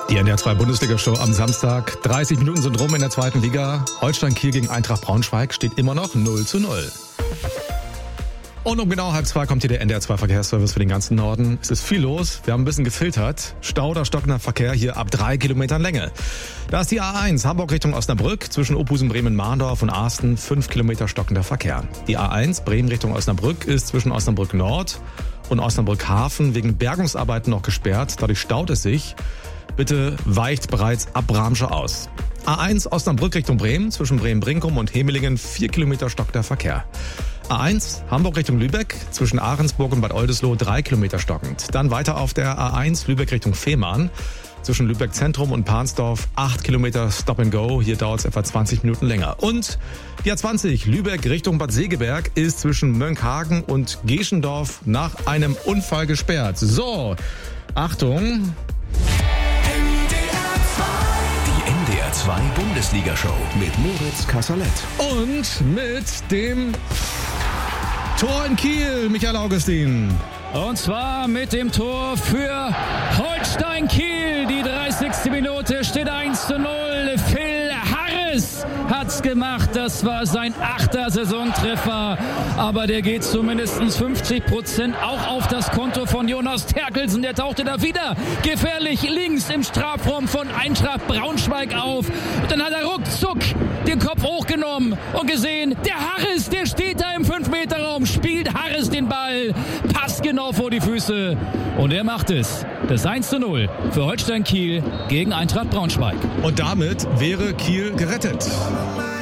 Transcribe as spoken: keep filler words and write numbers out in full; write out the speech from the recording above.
Die N D R zwei Bundesliga-Show am Samstag. dreißig Minuten sind rum in der zweiten Liga. Holstein Kiel gegen Eintracht Braunschweig steht immer noch null zu null. Und um genau halb zwei kommt hier der N D R zwei Verkehrsservice für den ganzen Norden. Es ist viel los. Wir haben ein bisschen gefiltert. Stau oder stockender Verkehr hier ab drei Kilometern Länge. Da ist die A eins Hamburg Richtung Osnabrück zwischen Opusen, Bremen, Mahndorf und Ahsten. fünf Kilometer stockender Verkehr. Die A eins Bremen Richtung Osnabrück ist zwischen Osnabrück Nord und Osnabrück Hafen wegen Bergungsarbeiten noch gesperrt. Dadurch staut es sich. Bitte weicht bereits ab Bramsche aus. A eins Osnabrück Richtung Bremen zwischen Bremen-Brinkum und Hemelingen. vier Kilometer stockender Verkehr. A eins Hamburg Richtung Lübeck zwischen Ahrensburg und Bad Oldesloe drei Kilometer stockend. Dann weiter auf der A eins Lübeck Richtung Fehmarn zwischen Lübeck Zentrum und Pansdorf acht Kilometer Stop and Go. Hier dauert es etwa zwanzig Minuten länger. Und die A zwanzig Lübeck Richtung Bad Segeberg ist zwischen Mönckehagen und Geschendorf nach einem Unfall gesperrt. So, Achtung. Die N D R zwei Bundesliga-Show mit Moritz Kasserlet. Und mit dem Tor in Kiel, Michael Augustin. Und zwar mit dem Tor für Holstein Kiel. Die dreißigste Minute steht eins zu null. Phil Harris hat's gemacht. Das war sein achter Saisontreffer. Aber der geht zumindest fünfzig Prozent auch auf das Konto von Jonas Terkelsen. Der tauchte da wieder gefährlich links im Strafraum von Eintracht Braunschweig auf. Und dann hat er ruckzuck den Kopf hochgenommen und gesehen, der Harris, der steht da im fünf Meter Raum, spielt Harris den Ball, passt genau vor die Füße und er macht es. Das eins zu null für Holstein Kiel gegen Eintracht Braunschweig. Und damit wäre Kiel gerettet.